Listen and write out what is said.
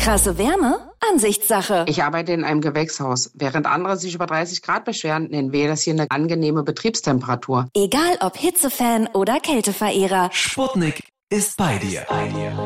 Krasse Wärme? Ansichtssache. Ich arbeite in einem Gewächshaus. Während andere sich über 30 Grad beschweren, nennen wir das hier eine angenehme Betriebstemperatur. Egal ob Hitzefan oder Kälteverehrer. Sputnik ist bei dir.